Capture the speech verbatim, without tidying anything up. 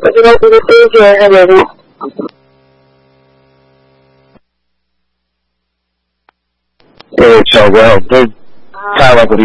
you know, we thank you, Heavenly. Hey, so well, good. Kyle,